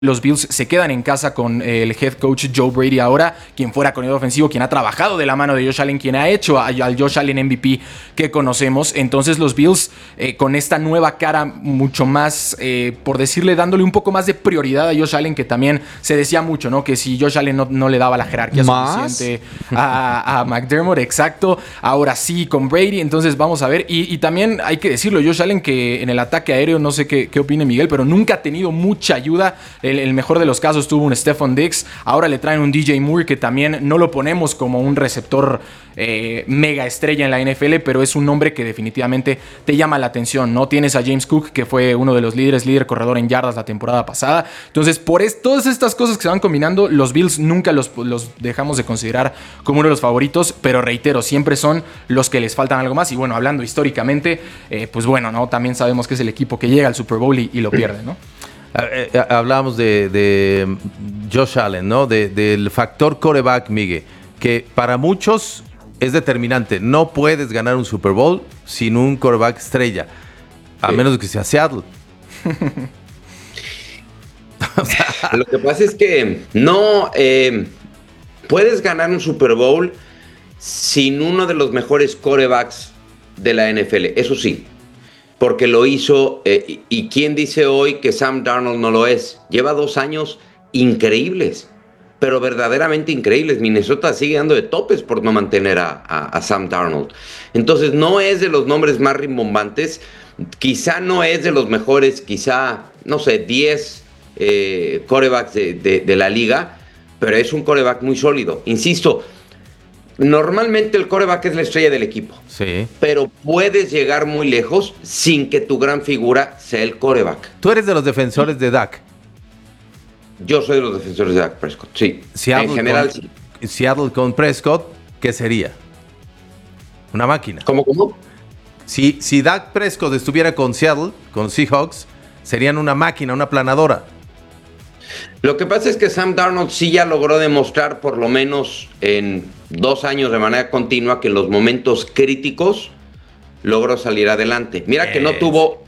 Los Bills se quedan en casa con el head coach Joe Brady ahora, quien fuera coordinador ofensivo, quien ha trabajado de la mano de Josh Allen, quien ha hecho al Josh Allen MVP que conocemos. Entonces los Bills con esta nueva cara mucho más, por decirle, dándole un poco más de prioridad a Josh Allen, que también se decía mucho, ¿no? Que si Josh Allen no le daba la jerarquía suficiente a McDermott, exacto. Ahora sí con Brady, entonces vamos a ver. Y también hay que decirlo, Josh Allen, que en el ataque aéreo, no sé qué opine Miguel, pero nunca ha tenido mucha ayuda. El mejor de los casos tuvo un Stephon Diggs. Ahora le traen un DJ Moore, que también no lo ponemos como un receptor mega estrella en la NFL, pero es un nombre que definitivamente te llama la atención, ¿no? Tienes a James Cook, que fue uno de los líder corredor en yardas la temporada pasada. Entonces, por todas estas cosas que se van combinando, los Bills nunca los dejamos de considerar como uno de los favoritos, pero reitero, siempre son los que les faltan algo más. Y bueno, hablando históricamente, pues bueno, ¿no? También sabemos que es el equipo que llega al Super Bowl y lo pierde, ¿no? Hablábamos de Josh Allen, ¿no? Del factor quarterback, Miguel, que para muchos es determinante. No puedes ganar un Super Bowl sin un quarterback estrella, a menos que sea Seattle. Lo que pasa es que no puedes ganar un Super Bowl sin uno de los mejores quarterbacks de la NFL, eso sí. Porque lo hizo, y ¿quién dice hoy que Sam Darnold no lo es? Lleva 2 años increíbles, pero verdaderamente increíbles. Minnesota sigue dando de topes por no mantener a Sam Darnold. Entonces no es de los nombres más rimbombantes, quizá no es de los mejores, quizá, no sé, 10 quarterbacks de la liga, pero es un quarterback muy sólido. Insisto, normalmente el quarterback es la estrella del equipo. Sí. Pero puedes llegar muy lejos sin que tu gran figura sea el quarterback. Tú eres de los defensores de Dak. Yo soy de los defensores de Dak Prescott, sí. Seattle en general, sí. Seattle con Prescott, ¿qué sería? Una máquina. ¿Cómo? Si Dak Prescott estuviera con Seattle, con Seahawks, serían una máquina, una planadora. Lo que pasa es que Sam Darnold sí ya logró demostrar, por lo menos en 2 años de manera continua, que en los momentos críticos logró salir adelante. Mira que no tuvo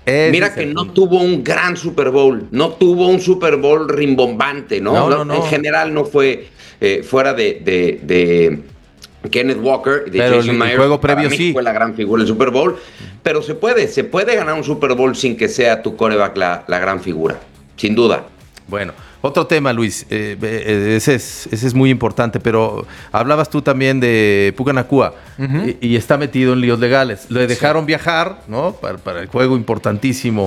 un gran Super Bowl, no tuvo un Super Bowl rimbombante, ¿no? En general no fue fuera de Kenneth Walker y de pero Jason Myers. El juego previo para mí sí fue la gran figura del Super Bowl, pero se puede ganar un Super Bowl sin que sea tu quarterback la gran figura, sin duda. Bueno, otro tema, Luis, ese es muy importante, pero hablabas tú también de Puka Nacua, y está metido en líos legales. Le dejaron viajar, ¿no? Para el juego importantísimo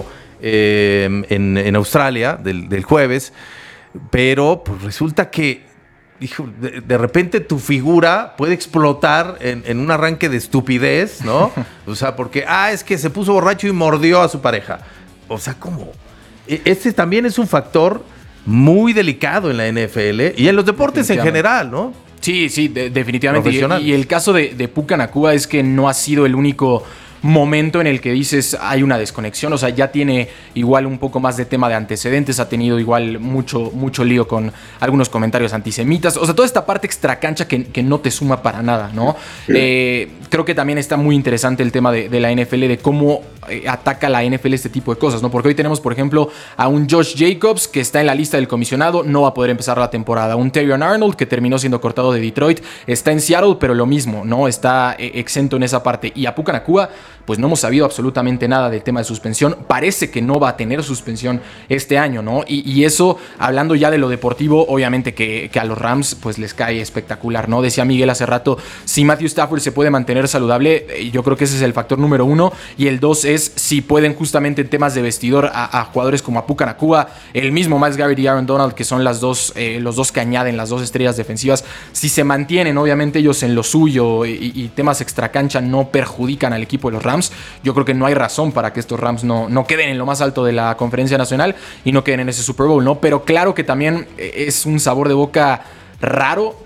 en Australia del jueves, pero pues resulta que de repente tu figura puede explotar en un arranque de estupidez, ¿no? O sea, porque, es que se puso borracho y mordió a su pareja. O sea, ¿cómo? Este también es un factor muy delicado en la NFL y en los deportes en general, ¿no? Sí, definitivamente. Y el caso de Puka Nacua es que no ha sido el único momento en el que dices hay una desconexión, o sea, ya tiene igual un poco más de tema de antecedentes, ha tenido igual mucho lío con algunos comentarios antisemitas, o sea, toda esta parte extracancha que no te suma para nada, ¿no? Creo que también está muy interesante el tema de la NFL, de cómo ataca la NFL este tipo de cosas, ¿no? Porque hoy tenemos, por ejemplo, a un Josh Jacobs que está en la lista del comisionado, no va a poder empezar la temporada, un Terrion Arnold que terminó siendo cortado de Detroit, está en Seattle, pero lo mismo, ¿no? Está exento en esa parte, y a Puka Nacua pues no hemos sabido absolutamente nada del tema de suspensión. Parece que no va a tener suspensión este año, ¿no? Y eso, hablando ya de lo deportivo, obviamente que a los Rams pues les cae espectacular, ¿no? Decía Miguel hace rato, si Matthew Stafford se puede mantener saludable, yo creo que ese es el factor número 1. Y el 2 es si pueden justamente en temas de vestidor a jugadores como a Puka Nacua, el mismo Myles Garrett y Aaron Donald, que son los dos que añaden las 2 estrellas defensivas, si se mantienen obviamente ellos en lo suyo y temas extracancha no perjudican al equipo de los Rams, yo creo que no hay razón para que estos Rams no queden en lo más alto de la conferencia nacional y no queden en ese Super Bowl, ¿no? Pero claro que también es un sabor de boca raro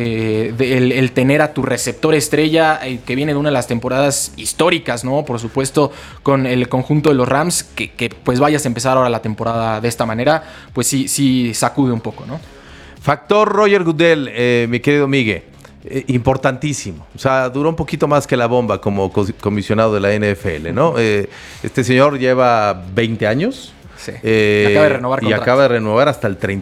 el tener a tu receptor estrella que viene de una de las temporadas históricas, ¿no? Por supuesto, con el conjunto de los Rams, que pues vayas a empezar ahora la temporada de esta manera, pues sí sacude un poco, ¿no? Factor Roger Goodell, mi querido Miguel. Importantísimo, o sea, duró un poquito más que la bomba como comisionado de la NFL, ¿no? Este señor lleva 20 años Sí. Acaba de renovar y acaba de renovar hasta el